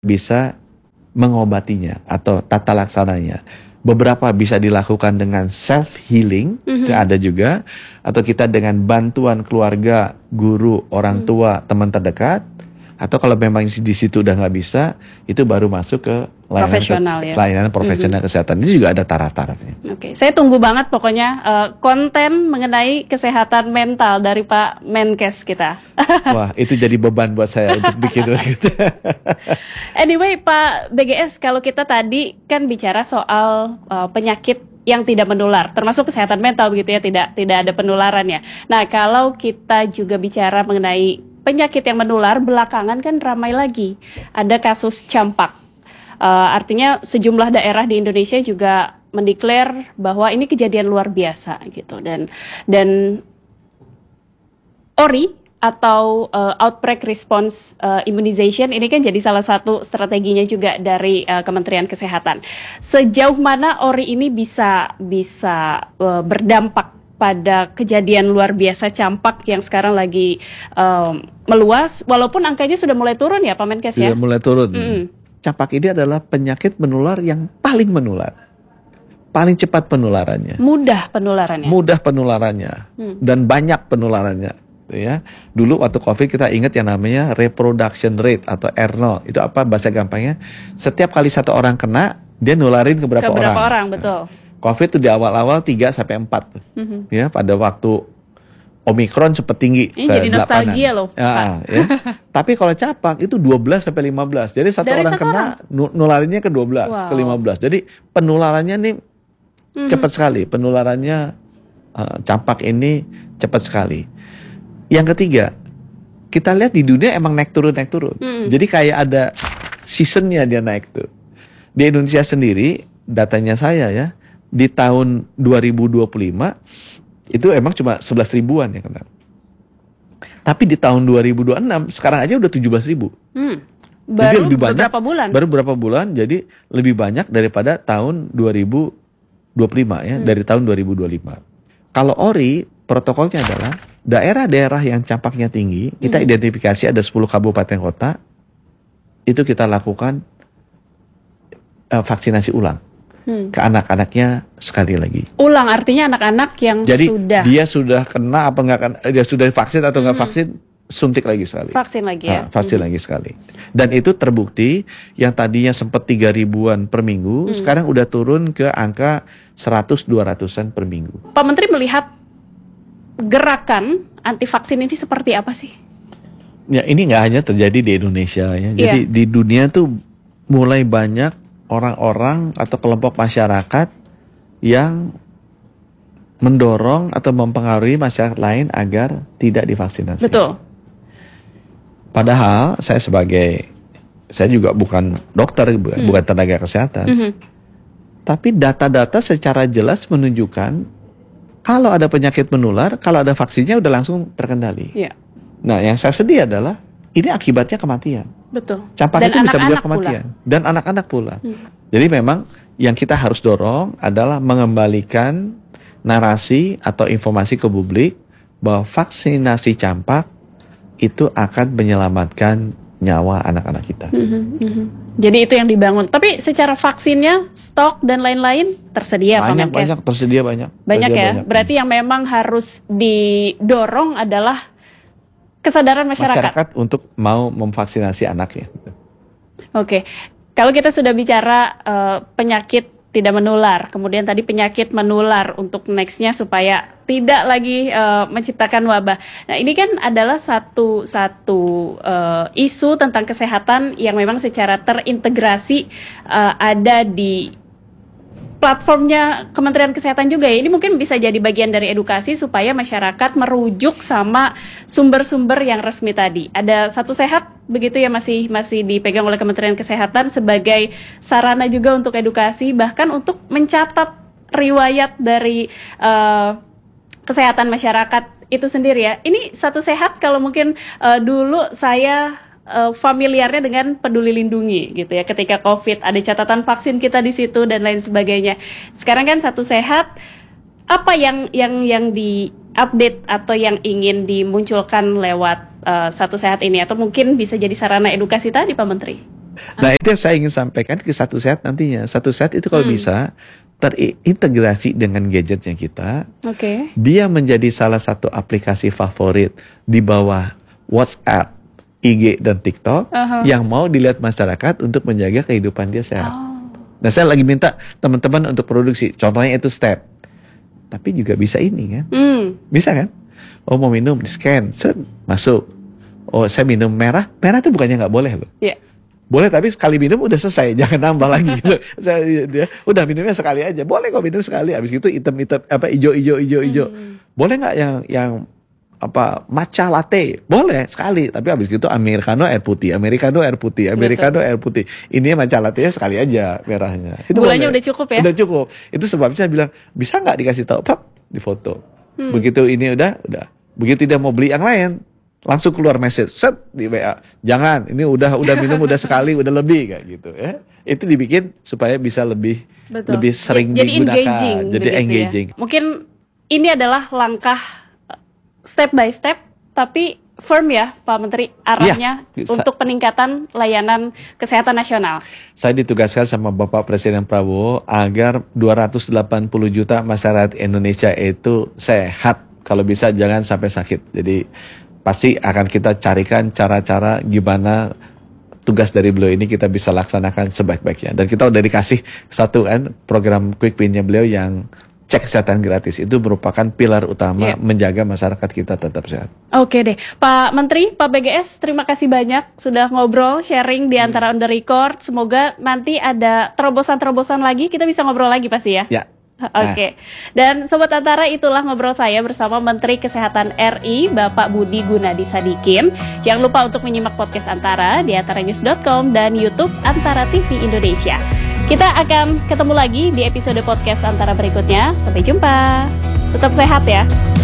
bisa mengobatinya atau tata laksananya. Beberapa bisa dilakukan dengan self healing, ada juga, atau kita dengan bantuan keluarga, guru, orang tua, teman terdekat, atau kalau memang di situ udah nggak bisa, itu baru masuk ke layanan profesional kesehatan. Ini juga ada taraf-tarafnya. Oke, saya tunggu banget pokoknya konten mengenai kesehatan mental dari Pak Menkes kita. Wah, itu jadi beban buat saya untuk bikin gitu. Anyway, Pak BGS, kalau kita tadi kan bicara soal penyakit yang tidak menular, termasuk kesehatan mental begitu ya, tidak ada penularannya. Nah, kalau kita juga bicara mengenai penyakit yang menular, belakangan kan ramai lagi ada kasus campak. Artinya sejumlah daerah di Indonesia juga mendeklar bahwa ini kejadian luar biasa gitu, dan ORI atau Outbreak Response Immunization ini kan jadi salah satu strateginya juga dari Kementerian Kesehatan. Sejauh mana ORI ini bisa berdampak pada kejadian luar biasa campak yang sekarang lagi meluas, walaupun angkanya sudah mulai turun ya Pak Menkes ya? Sudah mulai turun. Campak ini adalah penyakit menular yang paling menular, paling cepat penularannya. Mudah penularannya. Dan banyak penularannya. Ya, dulu waktu COVID kita ingat yang namanya reproduction rate atau R0. Itu apa bahasa gampangnya? Setiap kali satu orang kena, dia nularin ke berapa orang. Betul. COVID itu di awal-awal 3 sampai 4. Ya, pada waktu Omikron sempat tinggi. Ini jadi nostalgia loh. Ya. Tapi kalau campak itu 12 sampai 15. Jadi satu orang kena nularinnya ke 12, ke 15. Jadi penularannya nih cepat sekali. Penularannya campak ini cepat sekali. Yang ketiga, kita lihat di dunia emang naik turun. Jadi kayak ada seasonnya dia naik tuh. Di Indonesia sendiri, datanya saya ya, di tahun 2025 itu emang cuma 11 ribuan yang kena. Tapi di tahun 2026 sekarang aja udah 17 ribu. Baru lebih banyak, Baru beberapa bulan, jadi lebih banyak daripada tahun 2025 ya, dari tahun 2025. Kalau ORI, protokolnya adalah daerah-daerah yang campaknya tinggi, kita identifikasi ada 10 kabupaten kota, itu kita lakukan vaksinasi ulang. Ke anak-anaknya sekali lagi. Ulang artinya anak-anak yang jadi, dia sudah kena apa enggak kan, dia sudah divaksin atau enggak vaksin, suntik lagi sekali. Vaksin lagi ya. Vaksin lagi sekali. Dan itu terbukti yang tadinya sempat 3 ribuan per minggu, sekarang udah turun ke angka 100-200an per minggu. Pak Menteri melihat gerakan anti vaksin ini seperti apa sih? Ya, ini nggak hanya terjadi di Indonesia ya. Jadi di dunia tuh mulai banyak orang-orang atau kelompok masyarakat yang mendorong atau mempengaruhi masyarakat lain agar tidak divaksinasi. Betul. Padahal saya juga bukan dokter, bukan tenaga kesehatan. Tapi data-data secara jelas menunjukkan kalau ada penyakit menular, kalau ada vaksinnya udah langsung terkendali. Nah, yang saya sedih adalah ini akibatnya kematian. Betul. Campak itu bisa menyebabkan kematian. Dan anak-anak pula. Jadi memang yang kita harus dorong adalah mengembalikan narasi atau informasi ke publik bahwa vaksinasi campak itu akan menyelamatkan nyawa anak-anak kita. Jadi itu yang dibangun. Tapi secara vaksinnya, stok dan lain-lain tersedia Pak Menkes? Banyak, tersedia banyak. Banyak ya? Berarti yang memang harus didorong adalah kesadaran masyarakat untuk mau memvaksinasi anaknya. Oke. Kalau kita sudah bicara penyakit tidak menular, kemudian tadi penyakit menular untuk nextnya supaya tidak lagi menciptakan wabah. Nah, ini kan adalah satu isu tentang kesehatan yang memang secara terintegrasi ada di platformnya Kementerian Kesehatan juga ya. Ini mungkin bisa jadi bagian dari edukasi supaya masyarakat merujuk sama sumber-sumber yang resmi tadi. Ada Satu Sehat begitu ya, masih dipegang oleh Kementerian Kesehatan sebagai sarana juga untuk edukasi, bahkan untuk mencatat riwayat dari kesehatan masyarakat itu sendiri ya. Ini Satu Sehat kalau mungkin dulu saya familiarnya dengan Peduli Lindungi gitu ya, ketika COVID ada catatan vaksin kita di situ dan lain sebagainya. Sekarang kan Satu Sehat, apa yang di-update atau yang ingin dimunculkan lewat Satu Sehat ini, atau mungkin bisa jadi sarana edukasi tadi Pak Menteri? Nah itu yang saya ingin sampaikan ke Satu Sehat nantinya. Satu Sehat itu kalau bisa terintegrasi dengan gadgetnya kita. Dia menjadi salah satu aplikasi favorit di bawah WhatsApp, IG dan TikTok yang mau dilihat masyarakat untuk menjaga kehidupan dia sehat. Nah saya lagi minta teman-teman untuk produksi. Contohnya itu Step. Tapi juga bisa ini kan. Bisa kan? Oh mau minum, di scan, masuk. Oh saya minum merah itu bukannya nggak boleh loh. Boleh tapi sekali minum udah selesai, jangan nambah lagi. Dia udah minumnya sekali aja. Boleh kok minum sekali. Habis itu hitam-hitam hijau. Boleh nggak yang matcha latte? Boleh sekali. Tapi habis itu americano air putih. Ini matcha latte-nya sekali aja merahnya. Itu gulanya udah cukup ya? Udah cukup. Itu sebabnya saya bilang, bisa nggak dikasih tahu? Pak, di foto. Begitu ini udah. Begitu dia mau beli yang lain, langsung keluar message, set di WA. Jangan, ini udah minum udah sekali, udah lebih kayak gitu ya. Itu dibikin supaya bisa lebih sering digunakan. Jadi engaging. Ya. Mungkin ini adalah langkah step by step tapi firm ya Pak Menteri arahnya untuk peningkatan layanan kesehatan nasional. Saya ditugaskan sama Bapak Presiden Prabowo agar 280 juta masyarakat Indonesia itu sehat. Kalau bisa jangan sampai sakit. Jadi pasti akan kita carikan cara-cara gimana tugas dari beliau ini kita bisa laksanakan sebaik-baiknya. Dan kita udah dikasih satu kan program Quick Win-nya beliau yang cek kesehatan gratis. Itu merupakan pilar utama menjaga masyarakat kita tetap sehat. Oke deh, Pak Menteri, Pak BGS, terima kasih banyak sudah ngobrol, sharing di antara on the record. Semoga nanti ada terobosan-terobosan lagi, kita bisa ngobrol lagi pasti ya? Ya. Oke. Dan Sobat Antara, itulah ngobrol saya bersama Menteri Kesehatan RI, Bapak Budi Gunadi Sadikin. Jangan lupa untuk menyimak podcast Antara di antaranews.com dan YouTube Antara TV Indonesia. Kita akan ketemu lagi di episode podcast Antara berikutnya. Sampai jumpa. Tetap sehat ya.